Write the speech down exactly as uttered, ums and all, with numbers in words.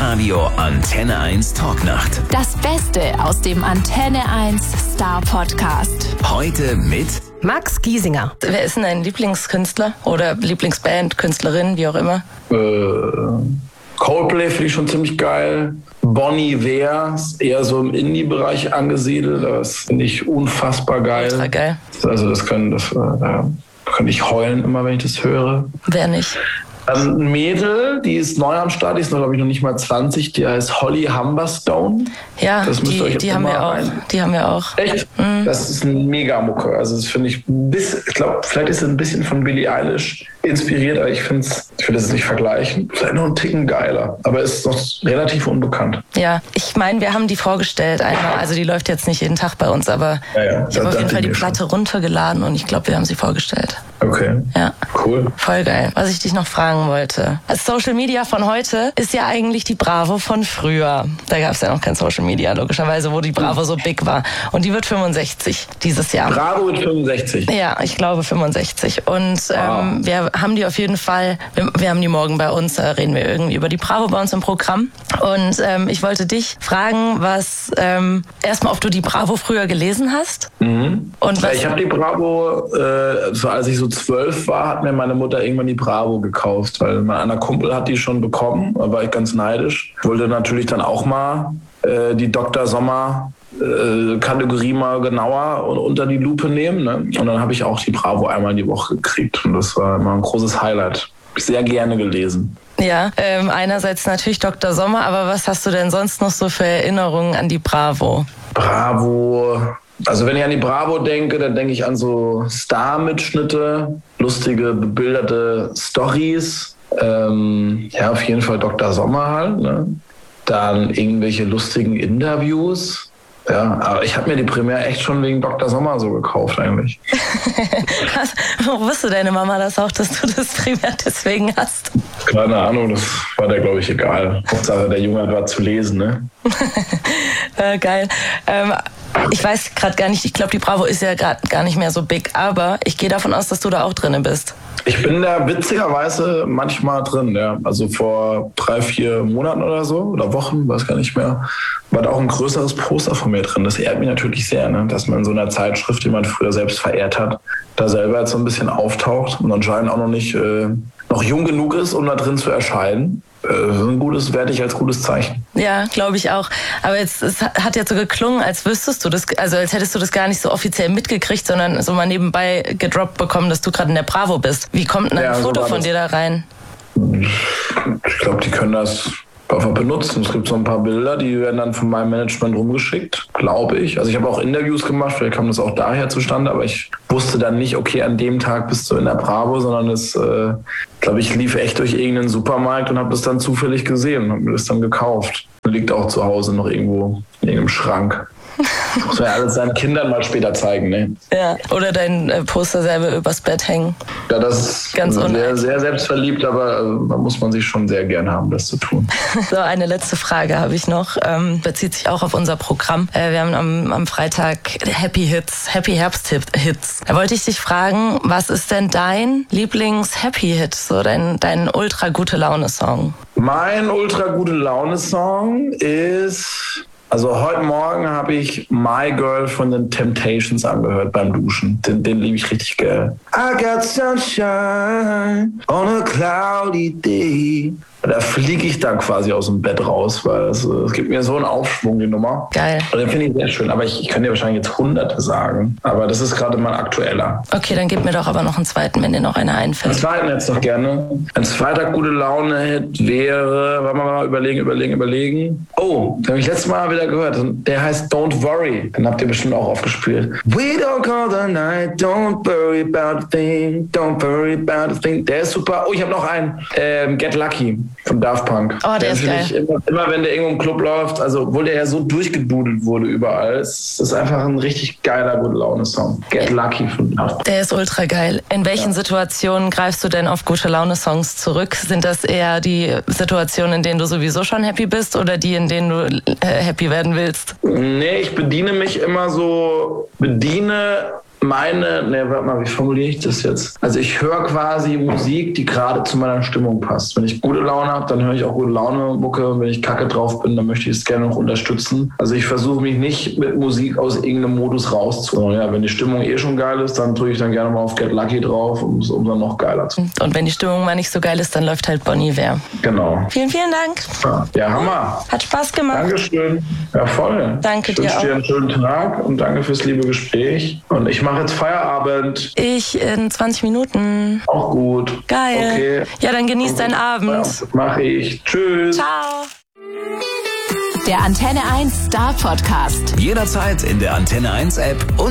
Live-Radio Antenne eins Talknacht. Das Beste aus dem Antenne eins Star Podcast. Heute mit Max Giesinger. Wer ist denn dein Lieblingskünstler oder Lieblingsband, Künstlerin, wie auch immer? Äh, Coldplay finde ich schon ziemlich geil. Bon Iver ist eher so im Indie-Bereich angesiedelt. Das finde ich unfassbar geil. Ultra geil. Also das können, das, äh, da könnte ich heulen immer, wenn ich das höre. Wer nicht? Dann ein Mädel, die ist neu am Start, die ist noch, glaube ich, noch nicht mal zwanzig, die heißt Holly Humberstone. Ja, das müsst ihr euch die, die, haben wir auch, die haben wir auch. Echt? Mhm. Das ist ein Mega-Mucke. Also das finde ich, bis, ich glaube, vielleicht ist es ein bisschen von Billie Eilish inspiriert, aber ich finde es, ich will das nicht vergleichen. Vielleicht noch einen Ticken geiler, aber ist noch relativ unbekannt. Ja, ich meine, wir haben die vorgestellt einmal. Also die läuft jetzt nicht jeden Tag bei uns, aber ja, ja, ich habe auf jeden Fall die schon. Platte runtergeladen und ich glaube, wir haben sie vorgestellt. Okay. Ja. Cool. Voll geil. Was ich dich noch fragen wollte. Das Social Media von heute ist ja eigentlich die Bravo von früher. Da gab es ja noch kein Social Media, logischerweise, wo die Bravo so big war. Und die wird fünfundsechzig dieses Jahr. Bravo wird fünfundsechzig? Ja, ich glaube fünfundsechzig. Und ähm, wir haben die auf jeden Fall, wir, wir haben die morgen bei uns, da reden wir irgendwie über die Bravo bei uns im Programm. Und ähm, ich wollte dich fragen, was, ähm, erstmal, ob du die Bravo früher gelesen hast. Mhm. Und was, ich habe die Bravo, äh, so als ich so zwölf war, hat mir meine Mutter irgendwann die Bravo gekauft, weil mein einer Kumpel hat die schon bekommen, da war ich ganz neidisch. Wollte natürlich dann auch mal äh, die Doktor Sommer äh, Kategorie mal genauer und unter die Lupe nehmen. Ne? Und dann habe ich auch die Bravo einmal die Woche gekriegt und das war immer ein großes Highlight. Sehr gerne gelesen. Ja, ähm, einerseits natürlich Doktor Sommer, aber was hast du denn sonst noch so für Erinnerungen an die Bravo? Bravo... Also wenn ich an die Bravo denke, dann denke ich an so Star-Mitschnitte, lustige, bebilderte Storys. Ähm, ja, auf jeden Fall Doktor Sommer halt. Ne? Dann irgendwelche lustigen Interviews. Ja, aber ich habe mir die primär echt schon wegen Doktor Sommer so gekauft eigentlich. Wo wusste deine Mama das auch, dass du das primär deswegen hast? Keine Ahnung, das war der, glaube ich, egal. Hauptsache der Junge war zu lesen, ne? äh, geil. Ähm, ich weiß gerade gar nicht, ich glaube, die Bravo ist ja gerade gar nicht mehr so big, aber ich gehe davon aus, dass du da auch drin bist. Ich bin da witzigerweise manchmal drin, ja. Also vor drei, vier Monaten oder so, oder Wochen, weiß gar nicht mehr, war da auch ein größeres Poster von mir drin. Das ehrt mich natürlich sehr, ne? Dass man in so einer Zeitschrift, die man früher selbst verehrt hat, da selber jetzt so ein bisschen auftaucht und anscheinend auch noch nicht äh, noch jung genug ist, um da drin zu erscheinen. Das ist ein gutes, werte ich als gutes Zeichen. Ja, glaube ich auch. Aber jetzt, es hat jetzt so geklungen, als wüsstest du das, also als hättest du das gar nicht so offiziell mitgekriegt, sondern so mal nebenbei gedroppt bekommen, dass du gerade in der Bravo bist. Wie kommt denn ein ja, Foto so von dir da rein? Ich glaube, die können das einfach benutzen. Es gibt so ein paar Bilder, die werden dann von meinem Management rumgeschickt, glaube ich. Also ich habe auch Interviews gemacht, vielleicht kam das auch daher zustande, aber ich wusste dann nicht, okay, an dem Tag bist du in der Bravo, sondern es, äh, glaube ich, lief echt durch irgendeinen Supermarkt und habe das dann zufällig gesehen und habe mir das dann gekauft. Liegt auch zu Hause noch irgendwo in irgendeinem Schrank. Muss man ja alles seinen Kindern mal später zeigen, ne? Ja, oder dein äh, Poster selber übers Bett hängen. Ja, das ist ganz sehr, sehr selbstverliebt, aber äh, da muss man sich schon sehr gern haben, das zu tun. So, eine letzte Frage habe ich noch. Ähm, bezieht sich auch auf unser Programm. Äh, wir haben am, am Freitag Happy Hits, Happy Herbst Hits. Da wollte ich dich fragen, was ist denn dein Lieblings-Happy-Hit? So dein, dein ultra-gute-Laune-Song? Mein ultra-gute-Laune-Song ist... Also heute Morgen habe ich My Girl von den Temptations angehört beim Duschen. Den, den liebe ich richtig geil. I got sunshine on a cloudy day. Da fliege ich dann quasi aus dem Bett raus, weil es, es gibt mir so einen Aufschwung, die Nummer. Geil. Und den finde ich sehr schön. Aber ich, ich kann dir wahrscheinlich jetzt Hunderte sagen. Aber das ist gerade mein aktueller. Okay, dann gib mir doch aber noch einen zweiten, wenn dir noch einer einfällt. Einen zweiten jetzt noch gerne. Ein zweiter gute Laune-Hit wäre, wollen wir mal überlegen, überlegen, überlegen. Oh, den habe ich letztes Mal wieder gehört. Der heißt Don't Worry. Den habt ihr bestimmt auch aufgespielt. We don't call the night, don't worry about a thing, don't worry about a thing. Der ist super. Oh, ich habe noch einen. Ähm, Get Lucky von Daft Punk. Oh, der, der ist geil. Immer, immer wenn der irgendwo im Club läuft, also obwohl der ja so durchgedudelt wurde überall, ist das einfach ein richtig geiler Gute-Laune-Song. Get Lucky von Daft Punk. Der ist ultra geil. In welchen ja. Situationen greifst du denn auf Gute-Laune-Songs zurück? Sind das eher die Situationen, in denen du sowieso schon happy bist oder die, in denen du äh, happy werden willst? Nee, ich bediene mich immer so, bediene meine, ne, warte mal, wie formuliere ich das jetzt? Also ich höre quasi Musik, die gerade zu meiner Stimmung passt. Wenn ich gute Laune habe, dann höre ich auch gute Laune-Mucke. Wenn ich kacke drauf bin, dann möchte ich es gerne noch unterstützen. Also ich versuche mich nicht mit Musik aus irgendeinem Modus rauszuholen. Ja, wenn die Stimmung eh schon geil ist, dann drücke ich dann gerne mal auf Get Lucky drauf, um es dann noch geiler zu machen. Und wenn die Stimmung mal nicht so geil ist, dann läuft halt Bon Iver. Genau. Vielen, vielen Dank. Ja, Hammer. Hat Spaß gemacht. Dankeschön. Ja, voll. Danke dir auch. Ich wünsche dir einen schönen Tag und danke fürs liebe Gespräch. Und ich mache jetzt Feierabend. Ich in zwanzig Minuten. Auch gut. Geil. Okay. Ja, dann genieß deinen Abend. Ja, mach ich. Tschüss. Ciao. Der Antenne eins Star Podcast. Jederzeit in der Antenne eins App und